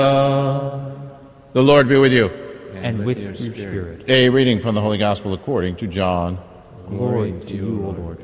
The Lord be with you. And with your spirit. A reading from the Holy Gospel according to John. Glory to you, O Lord.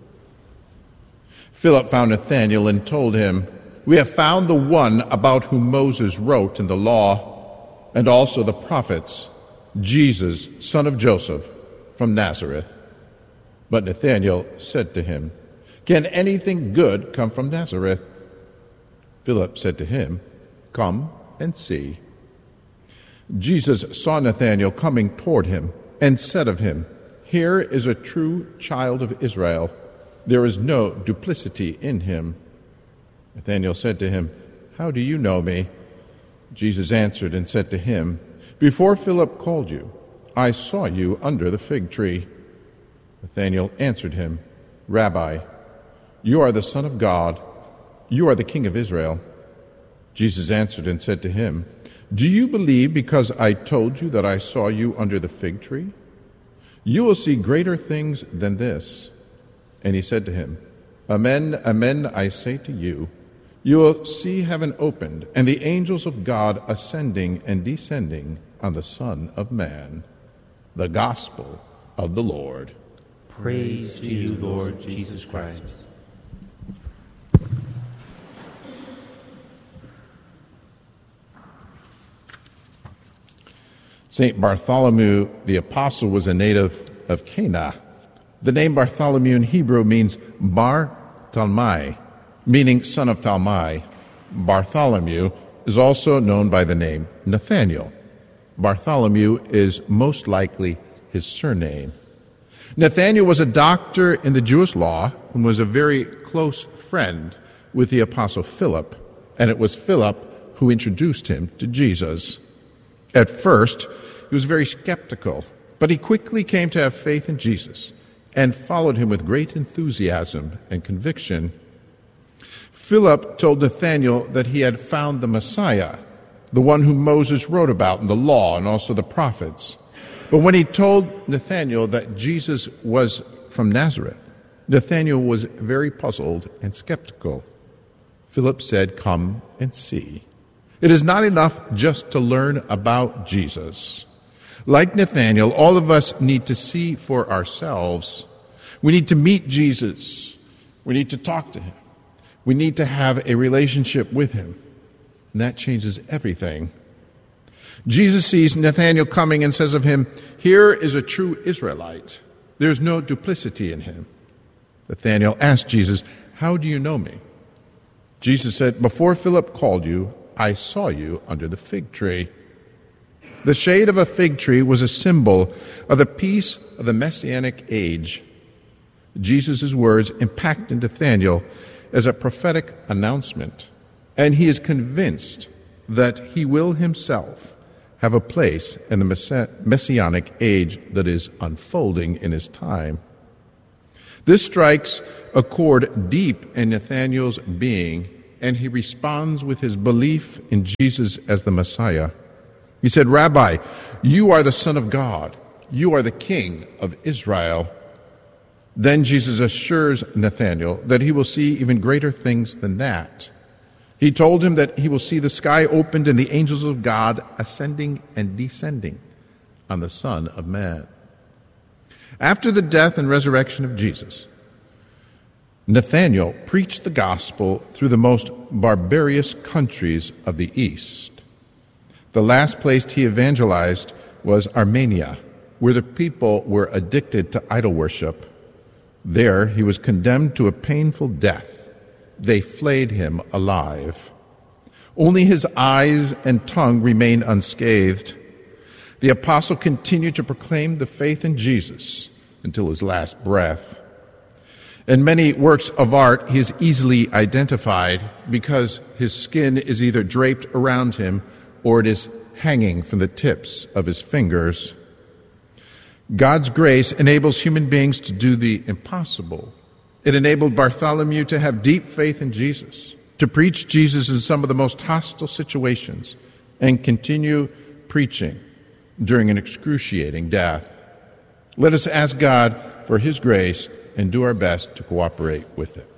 Philip found Nathanael and told him, "We have found the one about whom Moses wrote in the law, and also the prophets, Jesus, son of Joseph, from Nazareth." But Nathanael said to him, "Can anything good come from Nazareth?" Philip said to him, "Come and see." Jesus saw Nathanael coming toward him and said of him, "Here is a true child of Israel. There is no duplicity in him." Nathanael said to him, "How do you know me?" Jesus answered and said to him, "Before Philip called you, I saw you under the fig tree." Nathanael answered him, "Rabbi, you are the Son of God. You are the King of Israel." Jesus answered and said to him, "Do you believe because I told you that I saw you under the fig tree? You will see greater things than this." And he said to him, "Amen, amen, I say to you, you will see heaven opened and the angels of God ascending and descending on the Son of Man." The Gospel of the Lord. Praise to you, Lord Jesus Christ. St. Bartholomew the Apostle was a native of Cana. The name Bartholomew in Hebrew means Bar Talmai, meaning son of Talmai. Bartholomew is also known by the name Nathanael. Bartholomew is most likely his surname. Nathanael was a doctor in the Jewish law and was a very close friend with the Apostle Philip, and it was Philip who introduced him to Jesus. At first, he was very skeptical, but he quickly came to have faith in Jesus and followed him with great enthusiasm and conviction. Philip told Nathanael that he had found the Messiah, the one whom Moses wrote about in the law and also the prophets. But when he told Nathanael that Jesus was from Nazareth, Nathanael was very puzzled and skeptical. Philip said, "Come and see." It is not enough just to learn about Jesus. Like Nathanael, all of us need to see for ourselves. We need to meet Jesus. We need to talk to him. We need to have a relationship with him. And that changes everything. Jesus sees Nathanael coming and says of him, "Here is a true Israelite. There's no duplicity in him." Nathanael asked Jesus, "How do you know me?" Jesus said, "Before Philip called you, I saw you under the fig tree." The shade of a fig tree was a symbol of the peace of the Messianic age. Jesus' words impacted Nathanael as a prophetic announcement, and he is convinced that he will himself have a place in the Messianic age that is unfolding in his time. This strikes a chord deep in Nathanael's being, and he responds with his belief in Jesus as the Messiah. He said, "Rabbi, you are the Son of God. You are the King of Israel." Then Jesus assures Nathanael that he will see even greater things than that. He told him that he will see the sky opened and the angels of God ascending and descending on the Son of Man. After the death and resurrection of Jesus, Nathanael preached the gospel through the most barbarous countries of the East. The last place he evangelized was Armenia, where the people were addicted to idol worship. There he was condemned to a painful death. They flayed him alive. Only his eyes and tongue remained unscathed. The apostle continued to proclaim the faith in Jesus until his last breath. In many works of art, he is easily identified because his skin is either draped around him or it is hanging from the tips of his fingers. God's grace enables human beings to do the impossible. It enabled Bartholomew to have deep faith in Jesus, to preach Jesus in some of the most hostile situations, and continue preaching during an excruciating death. Let us ask God for his grace and do our best to cooperate with it.